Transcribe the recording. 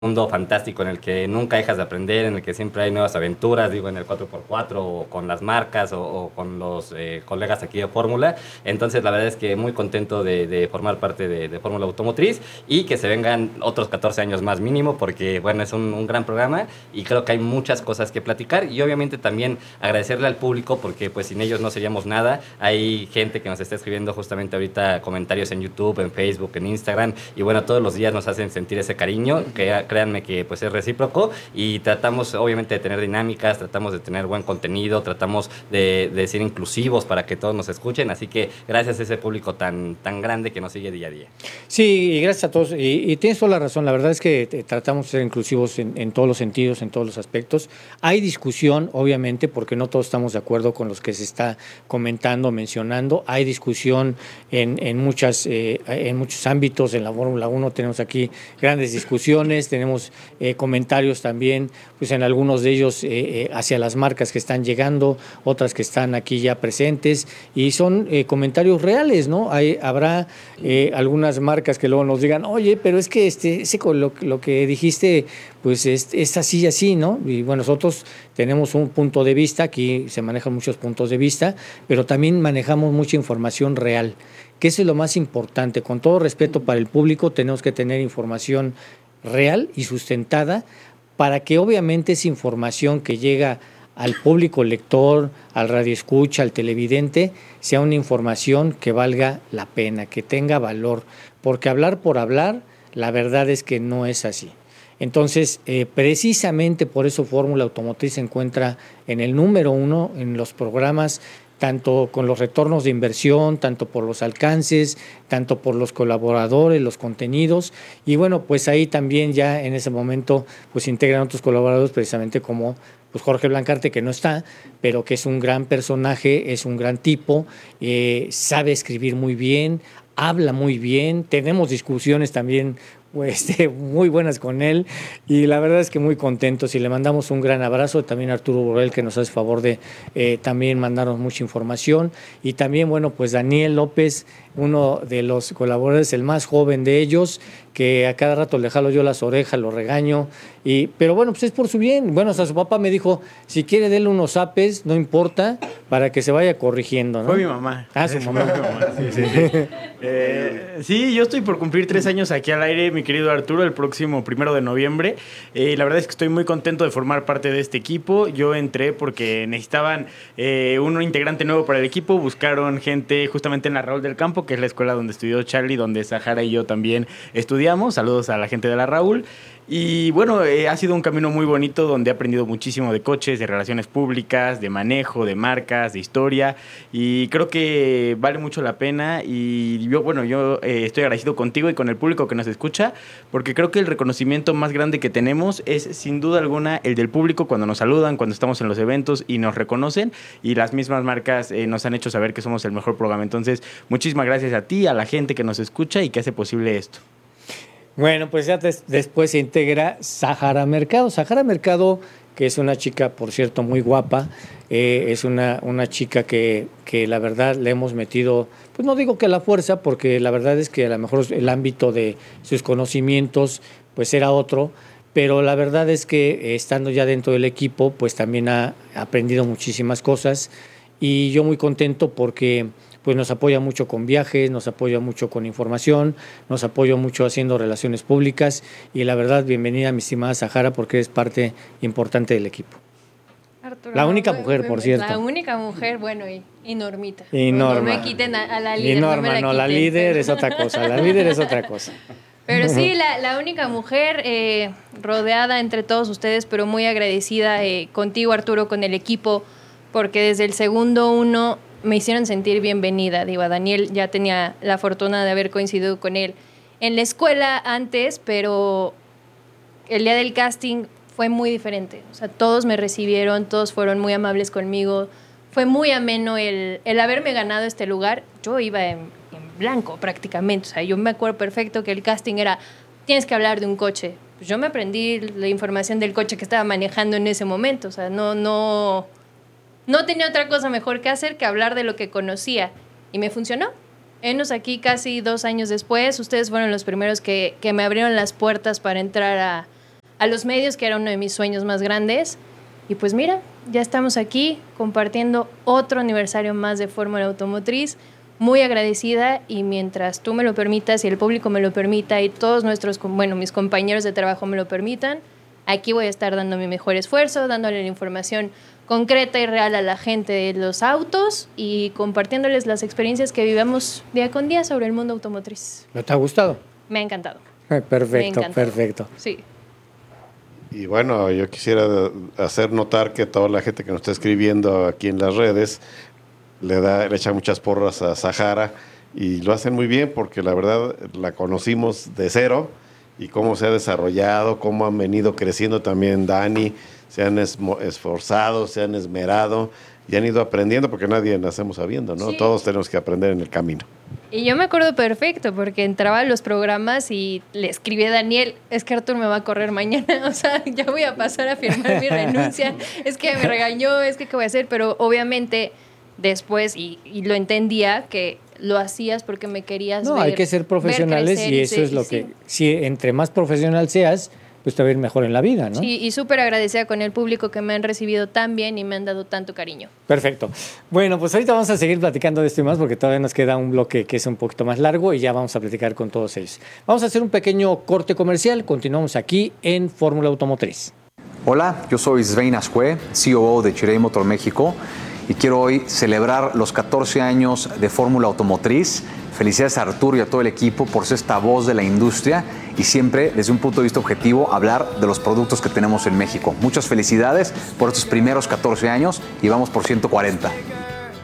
mundo fantástico en el que nunca dejas de aprender, en el que siempre hay nuevas aventuras, digo, en el 4x4 o con las marcas o con los colegas aquí de Fórmula. Entonces, la verdad es que muy contento de formar parte de Fórmula Automotriz y que se vengan otros 14 años más mínimo, porque, bueno, es un gran programa y creo que hay muchas cosas que platicar y obviamente también agradecerle al público porque, pues, sin ellos no seríamos nada. Hay gente que nos está escribiendo justamente ahorita comentarios en YouTube, en Facebook, en Instagram y, bueno, todos los días nos hacen sentir ese cariño, que créanme que pues es recíproco y tratamos obviamente de tener dinámicas, tratamos de tener buen contenido, tratamos de ser inclusivos para que todos nos escuchen, así que gracias a ese público tan grande que nos sigue día a día. Sí, y gracias a todos. Y tienes toda la razón. La verdad es que tratamos de ser inclusivos en todos los sentidos, en todos los aspectos. Hay discusión, obviamente, porque no todos estamos de acuerdo con los que se está comentando, mencionando. Hay discusión en muchos ámbitos. En la Fórmula 1 tenemos aquí grandes discusiones, tenemos comentarios también, pues en algunos de ellos hacia las marcas que están llegando, otras que están aquí ya presentes, y son comentarios reales, ¿no? Habrá algunas marcas que luego nos digan, oye, pero es que lo que dijiste, pues es así y así, ¿no? Y bueno, nosotros tenemos un punto de vista, aquí se manejan muchos puntos de vista, pero también manejamos mucha información real, que eso es lo más importante. Con todo respeto para el público, tenemos que tener información real y sustentada para que obviamente esa información que llega al público lector, al radioescucha, al televidente, sea una información que valga la pena, que tenga valor, porque hablar por hablar, la verdad es que no es así. Entonces, precisamente por eso Fórmula Automotriz se encuentra en el número 1 en los programas, tanto con los retornos de inversión, tanto por los alcances, tanto por los colaboradores, los contenidos, y bueno, pues ahí también ya en ese momento pues integran otros colaboradores precisamente como pues Jorge Blancarte, que no está, pero que es un gran personaje, es un gran tipo, sabe escribir muy bien, habla muy bien, tenemos discusiones también pues, muy buenas con él y la verdad es que muy contentos y le mandamos un gran abrazo también a Arturo Borrell, que nos hace favor de también mandarnos mucha información, y también bueno pues Daniel López, uno de los colaboradores, el más joven de ellos, que a cada rato le jalo yo las orejas, lo regaño, pero bueno, pues es por su bien. Bueno, o sea, su papá me dijo, si quiere denle unos apes, no importa, para que se vaya corrigiendo, ¿no? Fue mi mamá. Ah, su mamá. Fue mi mamá, sí. Sí, yo estoy por cumplir 3 años aquí al aire, mi querido Arturo, el próximo 1 de noviembre. La verdad es que estoy muy contento de formar parte de este equipo. Yo entré porque necesitaban un integrante nuevo para el equipo. Buscaron gente justamente en la Raúl del Campo, que es la escuela donde estudió Charlie, donde Sahara y yo también estudiamos. Saludos a la gente de la Raúl. Y bueno, ha sido un camino muy bonito donde he aprendido muchísimo de coches, de relaciones públicas, de manejo, de marcas, de historia, y creo que vale mucho la pena. Y yo estoy agradecido contigo y con el público que nos escucha, porque creo que el reconocimiento más grande que tenemos es sin duda alguna el del público cuando nos saludan, cuando estamos en los eventos y nos reconocen, y las mismas marcas nos han hecho saber que somos el mejor programa. Entonces, muchísimas gracias a ti, a la gente que nos escucha y que hace posible esto. Bueno, pues ya después se integra Sahara Mercado. Sahara Mercado, que es una chica, por cierto, muy guapa, es una chica que la verdad le hemos metido, pues no digo que a la fuerza, porque la verdad es que a lo mejor el ámbito de sus conocimientos pues era otro, pero la verdad es que estando ya dentro del equipo, pues también ha aprendido muchísimas cosas, y yo muy contento porque pues nos apoya mucho con viajes, nos apoya mucho con información, nos apoya mucho haciendo relaciones públicas, y la verdad, bienvenida mi estimada Sahara, porque es parte importante del equipo. Arturo, la única mujer, por cierto. La única mujer, bueno, y Normita. Y Norma. No me quiten a la líder. Y Norma, no, me la, no, la líder es otra cosa, la líder es otra cosa. Pero sí, la única mujer rodeada entre todos ustedes, pero muy agradecida contigo, Arturo, con el equipo, porque desde el segundo 1 me hicieron sentir bienvenida. Digo, a Daniel ya tenía la fortuna de haber coincidido con él en la escuela antes, pero el día del casting fue muy diferente. O sea, todos me recibieron, todos fueron muy amables conmigo. Fue muy ameno el haberme ganado este lugar. Yo iba en blanco prácticamente. O sea, yo me acuerdo perfecto que el casting era, tienes que hablar de un coche. Pues yo me aprendí la información del coche que estaba manejando en ese momento. O sea, no tenía otra cosa mejor que hacer que hablar de lo que conocía. Y me funcionó. Enos aquí casi 2 años después. Ustedes fueron los primeros que me abrieron las puertas para entrar a los medios, que era uno de mis sueños más grandes. Y pues mira, ya estamos aquí compartiendo otro aniversario más de Fórmula Automotriz. Muy agradecida, y mientras tú me lo permitas y el público me lo permita y todos mis compañeros de trabajo me lo permitan, aquí voy a estar dando mi mejor esfuerzo, dándole la información concreta y real a la gente de los autos y compartiéndoles las experiencias que vivamos día con día sobre el mundo automotriz. ¿No te ha gustado? Me ha encantado. Perfecto, perfecto. Sí. Y bueno, yo quisiera hacer notar que toda la gente que nos está escribiendo aquí en las redes le echa muchas porras a Sahara, y lo hacen muy bien porque la verdad la conocimos de cero y cómo se ha desarrollado, cómo han venido creciendo también Dani, se han esforzado, se han esmerado y han ido aprendiendo, porque nadie nacemos sabiendo, ¿no? Sí. Todos tenemos que aprender en el camino. Y yo me acuerdo perfecto porque entraba a los programas y le escribí a Daniel, es que Artur me va a correr mañana, o sea, ya voy a pasar a firmar mi renuncia, es que me regañó, es que qué voy a hacer, pero obviamente después, y lo entendía, que lo hacías porque me querías ver. No, hay que ser profesionales, ver crecer, y eso es lo que, si entre más profesional seas, pues te va a ir mejor en la vida, ¿no? Sí, y súper agradecida con el público que me han recibido tan bien y me han dado tanto cariño. Perfecto. Bueno, pues ahorita vamos a seguir platicando de esto y más, porque todavía nos queda un bloque que es un poquito más largo y ya vamos a platicar con todos ellos. Vamos a hacer un pequeño corte comercial. Continuamos aquí en Fórmula Automotriz. Hola, yo soy Svein Azcue, COO de Chery Motor México, y quiero hoy celebrar los 14 años de Fórmula Automotriz. Felicidades a Arturo y a todo el equipo por ser esta voz de la industria y siempre, desde un punto de vista objetivo, hablar de los productos que tenemos en México. Muchas felicidades por estos primeros 14 años y vamos por 140.